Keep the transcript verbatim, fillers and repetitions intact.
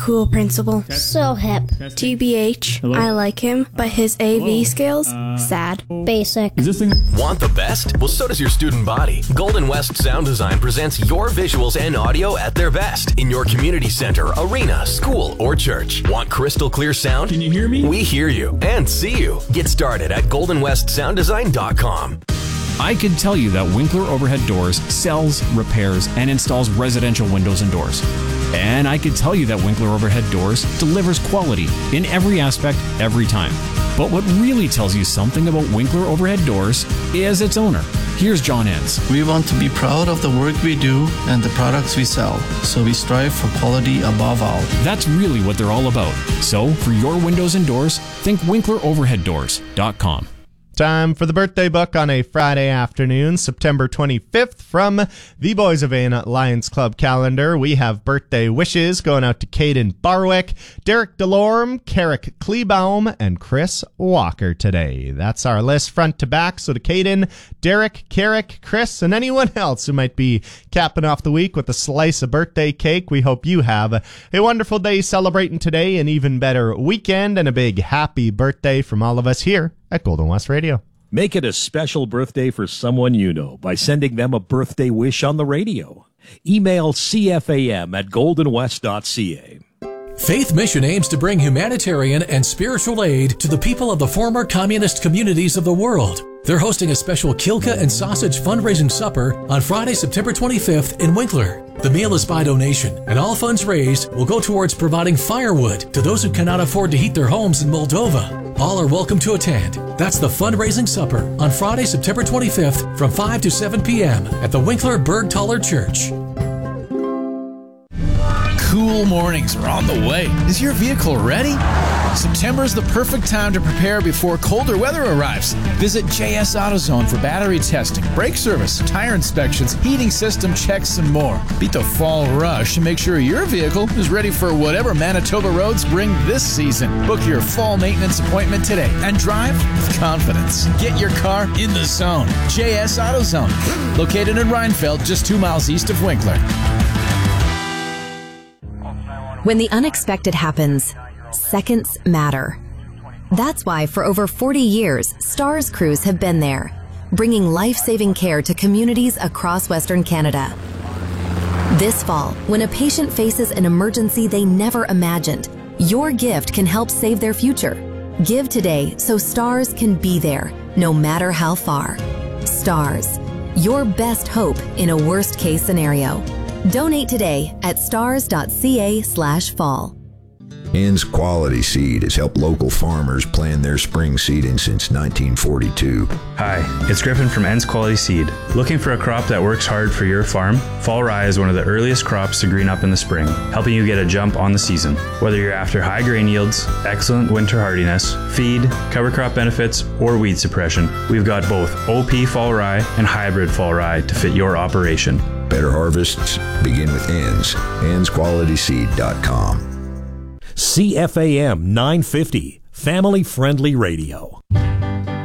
Cool principal. So hip. T B H, Hello? I like him, but his A V Hello? skills, Uh, sad. Basic. Is this thing... Want the best? Well, so does your student body. Golden West Sound Design presents your visuals and audio at their best in your community center, arena, school, or church. Want crystal clear sound? Can you hear me? We hear you and see you. Get started at golden west sound design dot com. I can tell you that Winkler Overhead Doors sells, repairs, and installs residential windows and doors. And I can tell you that Winkler Overhead Doors delivers quality in every aspect, every time. But what really tells you something about Winkler Overhead Doors is its owner. Here's John Enns. We want to be proud of the work we do and the products we sell, so we strive for quality above all. That's really what they're all about. So, for your windows and doors, think winkler overhead doors dot com. Time for the birthday book on a Friday afternoon, September twenty-fifth. From the Boys of Aina Lions Club calendar, we have birthday wishes going out to Caden Barwick, Derek Delorme, Carrick Kleebaum, and Chris Walker today. That's our list front to back. So to Caden, Derek, Carrick, Chris, and anyone else who might be capping off the week with a slice of birthday cake, we hope you have a wonderful day celebrating today, an even better weekend, and a big happy birthday from all of us here at Golden West Radio. Make it a special birthday for someone you know by sending them a birthday wish on the radio. Email C F A M at golden west dot c a. Faith Mission aims to bring humanitarian and spiritual aid to the people of the former communist communities of the world. They're hosting a special Kilka and Sausage fundraising supper on Friday, September twenty-fifth in Winkler. The meal is by donation, and all funds raised will go towards providing firewood to those who cannot afford to heat their homes in Moldova. All are welcome to attend. That's the fundraising supper on Friday, September twenty-fifth from five to seven p.m. at the Winkler Bergthaler Church. Cool mornings are on the way. Is your vehicle ready? September is the perfect time to prepare before colder weather arrives. Visit J S AutoZone for battery testing, brake service, tire inspections, heating system checks, and more. Beat the fall rush and make sure your vehicle is ready for whatever Manitoba roads bring this season. Book your fall maintenance appointment today and drive with confidence. Get your car in the zone. J S AutoZone, located in Rhinefeld, just two miles east of Winkler. When the unexpected happens, seconds matter. That's why for over forty years, STARS crews have been there, bringing life-saving care to communities across Western Canada. This fall, when a patient faces an emergency they never imagined, your gift can help save their future. Give today so STARS can be there, no matter how far. STARS, your best hope in a worst-case scenario. Donate today at stars dot c a slash fall. Enns Quality Seed has helped local farmers plan their spring seeding since nineteen forty-two. Hi, it's Griffin from Enns Quality Seed. Looking for a crop that works hard for your farm? Fall rye is one of the earliest crops to green up in the spring, helping you get a jump on the season. Whether you're after high grain yields, excellent winter hardiness, feed, cover crop benefits, or weed suppression, we've got both O P fall rye and hybrid fall rye to fit your operation. Better harvests begin with Enns. enns quality seed dot com. C F A M nine fifty, family-friendly radio.